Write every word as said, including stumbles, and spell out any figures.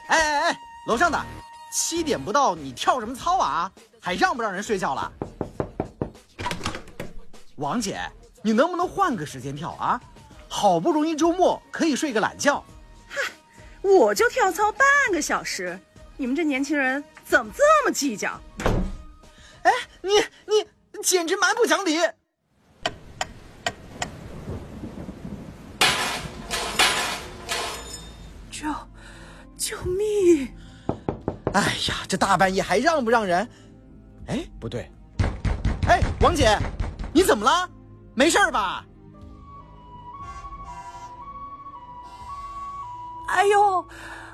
哎哎哎，楼上的，七点不到你跳什么操啊？还让不让人睡觉了？王姐，你能不能换个时间跳啊？好不容易周末可以睡个懒觉。 嗨，我就跳操半个小时，你们这年轻人怎么这么计较？ 哎，你你简直蛮不讲理！ 救救命！ 哎呀，这大半夜还让不让人？哎，不对，哎，王姐，你怎么了？没事吧？ 哎呦，